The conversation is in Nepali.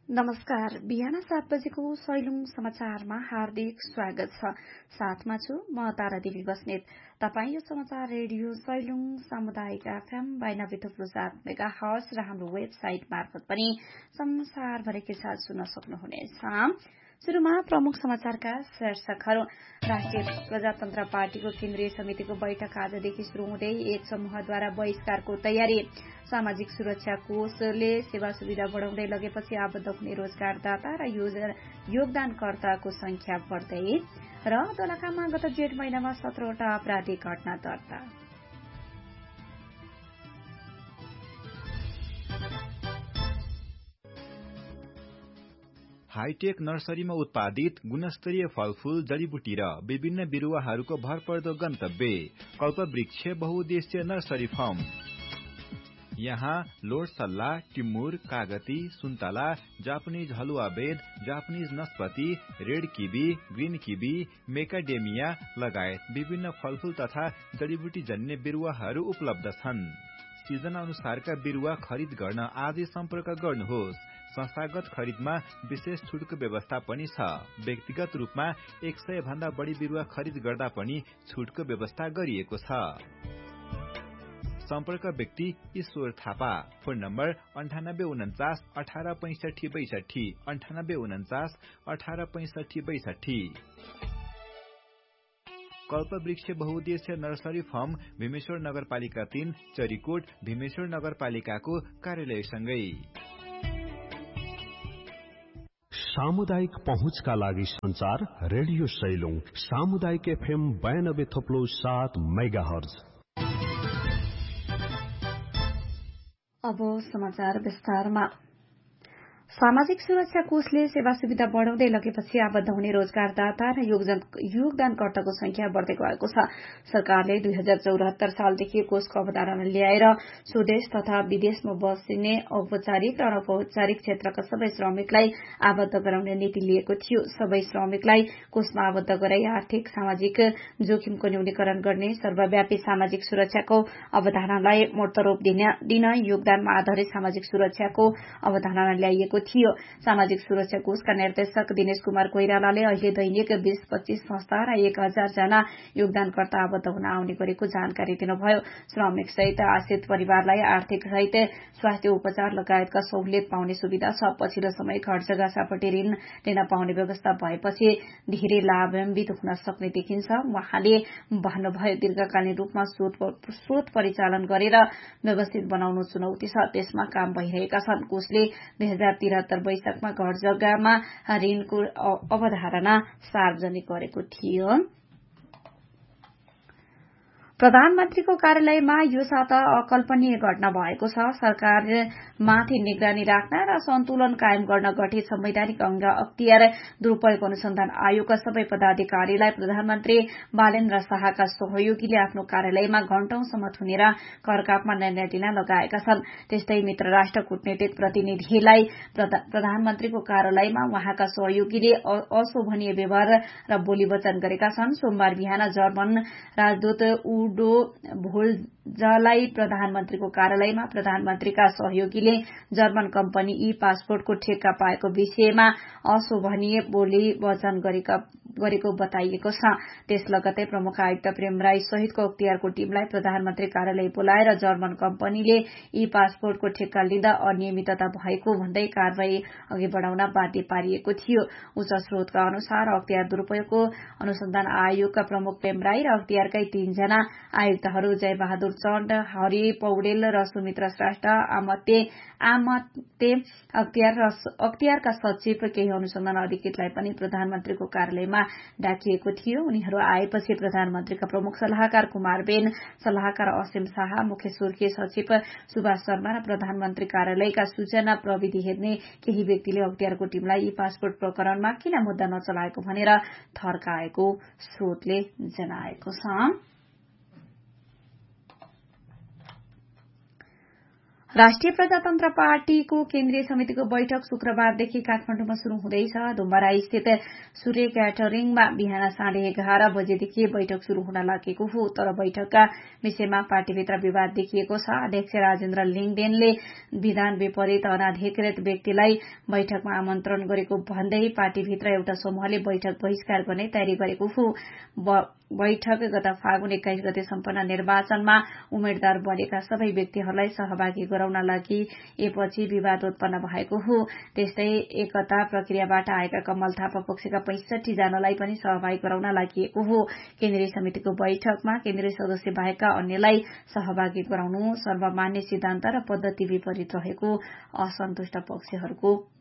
नमस्कार। बिहान 7 बजेको सैलुङ समाचारमा हार्दिक स्वागत छ। साथमा छु म तारादेवी बस्नेत। तपाईँ यो समाचार रेडियो सैलुङ सामुदायिक एफएम 92.7 मेगाहर्ज र हाम्रो वेबसाइट मार्फत पनि संसारभरिकै साथ सुन्न सक्नुहुनेछ। शुरूमा प्रमुख समाचारका शीर्षकहरू। राष्ट्रिय प्रजातन्त्र पार्टीको केन्द्रीय समितिको बैठक आजदेखि शुरू हुँदै एक समूहद्वारा बहिष्कारको तयारी। सामाजिक सुरक्षा कोषले सेवा सुविधा बढ़ाउँदै लगेपछि आबद्ध हुने रोजगारदाता र योगदानकर्ताको संख्या बढ्दै र दोलखामा गत जेठ महिनामा 17वटा आपराधिक घटना दर्ता। हाईटेक नर्सरीमा उत्पादित गुणस्तरीय फलफूल जडीबुटी र विभिन्न बिरुवाहरूको भरपर्दो गन्तव्य कल्पवृक्ष बहुउद्देश्य नर्सरी फार्म। यहाँ लोडसल्ला, टिमुर, कागती, सुन्तला, जापानिज हलुवा बेद, Japanese नस्पति, red kiwi, green kiwi, मेकाडेमिया लगायत विभिन्न फलफूल तथा जडीबुटी जन्य बिरुवाहरू उपलब्ध छन्। सिजन अनुसारका बिरुवा खरिद गर्न आजै सम्पर्क गर्नुहोस्। संस्थागत खरिदमा विशेष छुटको व्यवस्था पनि छ। व्यक्तिगत रूपमा 100 भन्दा बढी बिरुवा खरिद गर्दा पनि छुटको व्यवस्था गरिएको छ। सम्पर्क व्यक्ति ईश्वर थापा। Phone number 9849 1865 62 9849 1865 62। कल्पवृक्ष बहुउद्देश्य नर्सरी फार्म भीमेश्वर नगरपालिका 3 चरीकोट भीमेश्वर नगरपालिकाको कार्यालयसँगै। सामुदायिक पहुँचका लागि संचार रेडियो सैलुङ सामुदायिक एफएम 92.7 मेगाहर्ज। अब समाचार विस्तारमा। सामाजिक सुरक्षा कोषले सेवा सुविधा बढ़ाउँदै लगेपछि आबद्ध हुने रोजगारदाता र योगदानकर्ताको संख्या बढ़दै गएको छ। सरकारले 2074 सालदेखि कोषको अवधारणा ल्याएर स्वदेश तथा विदेशमा बस्ने औपचारिक र अनौपचारिक क्षेत्रका सबै श्रमिकलाई आबद्ध गराउने नीति लिएको थियो। सबै श्रमिकलाई कोषमा आबद्ध गराई आर्थिक सामाजिक जोखिमको न्यूनीकरण गर्ने सर्वव्यापी सामाजिक सुरक्षाको अवधारणालाई मूर्त रूप दिन योगदानमा आधारित सामाजिक सुरक्षाको अवधारणा ल्याइएको थियो। सामाजिक सुरक्षा कोषका निर्देशक दिनेश कुमार कोइरालाले अहिले दैनिक 20-25 संस्था र 1000 जना योगदानकर्ता आबद्ध हुन आउने गरेको जानकारी दिनुभयो। श्रमिक सहित आश्रित परिवारलाई आर्थिक सहित स्वास्थ्य उपचार लगायतका सहुलियत पाउने सुविधा छ। पछिल्लो समय घर जग्गा सापट्टि ऋण लिन पाउने व्यवस्था भएपछि धेरै लाभान्वित हुन सक्ने देखिन्छ। उहाँले भन्नुभयो, दीर्घकालीन रूपमा स्रोत परिचालन गरेर व्यवस्थित बनाउनु चुनौती छ, त्यसमा काम भइरहेका छन्। कोषले 2073 वैशाखमा घर जग्गामा ऋणको अवधारणा सार्वजनिक गरेको थियो। प्रधानमन्त्रीको कार्यालयमा यो साता अकल्पनीय घटना भएको छ। सरकारमाथि निगरानी राख्न र सन्तुलन कायम गर्न गठित संवैधानिक अख्तियार दुरूपयोग अनुसन्धान आयोगका सबै पदाधिकारीलाई प्रधानमन्त्री बालेन्द्र शाहका सहयोगीले आफ्नो कार्यालयमा घण्टौंसम्म थुनेर करकापमा निर्णय लिन लगाएका छन्। त्यस्तै मित्र राष्ट्र कूटनीतिक प्रतिनिधिलाई प्रधानमन्त्रीको कार्यालयमा उहाँका सहयोगीले अशोभनीय व्यवहार र बोली वचन गरेका छन्। सोमबार बिहान जर्मन राजदूत उडो भोल्जलाई प्रधानमन्त्रीको कार्यालयमा प्रधानमन्त्रीका सहयोगीले जर्मन कम्पनी ई पासपोर्टको ठेक्का पाएको विषयमा अशोभनीय बोली वचन गरेको बताइएको छ। त्यस लगतै प्रमुख आयुक्त प्रेम राई सहितको अख्तियारको टीमलाई प्रधानमन्त्री कार्यालय बोलाएर जर्मन कम्पनीले ई पासपोर्टको ठेक्का लिँदा अनियमितता भएको भन्दै कारवाही अघि बढ़ाउन बाध्य पारिएको थियो। उच्च स्रोतका अनुसार अख्तियार दुरूपयोगको अनुसन्धान आयोगका प्रमुख प्रेम राई र अख्तियारकै 3 जना आयुक्तहरू जय बहादुर चण्ड, हरि पौडेल र सुमित्रा श्रेष्ठ आमते अख्तियारका सचिव केही अनुसन्धान अधिकृतलाई पनि प्रधानमन्त्रीको कार्यालयमा डाकिएको थियो। उनीहरू आएपछि प्रधानमन्त्रीका प्रमुख सल्लाहकार कुमार बेन, सल्लाहकार असीम शाह, मुख्य सुर्खी सचिव सुभाष शर्मा र प्रधानमन्त्री कार्यालयका सूचना प्रविधि हेर्ने केही व्यक्तिले अख्तियारको टीमलाई ई पासपोर्ट प्रकरणमा किन मुद्दा नचलाएको भनेर थर्काएको स्रोतले जनाएको छ। राष्ट्रिय प्रजातन्त्र पार्टीको केन्द्रीय समितिको बैठक शुक्रबारदेखि काठमाडौँमा शुरू हुँदैछ। डुम्बरा स्थित सूर्य क्याटरिङमा बिहान 11:30 बजेदेखि बैठक शुरू हुन लागेको हो। तर बैठकका विषयमा पार्टीभित्र विवाद देखिएको छ। अध्यक्ष राजेन्द्र लिङदेनले विधान विपरीत अनाधिकृत व्यक्तिलाई बैठकमा आमन्त्रण गरेको भन्दै पार्टीभित्र एउटा समूहले बैठक बहिष्कार गर्ने तयारी गरेको हो। बैठक गत फागुन 21 गते सम्पन्न निर्वाचनमा उम्मेद्वार बनेका सबै व्यक्तिहरूलाई सहभागी गराउन लागि एपछि विवाद उत्पन्न भएको हो। त्यस्तै एकता प्रक्रियाबाट आएका कमल थापा पक्षका 65 जनालाई पनि सहभागी गराउन लागि हो। केन्द्रीय समितिको बैठकमा केन्द्रीय सदस्य बाहेकका अन्यलाई सहभागी गराउनु सर्वमान्य सिद्धान्त र पद्धति विपरीत रहेको असन्तुष्ट पक्षहरूको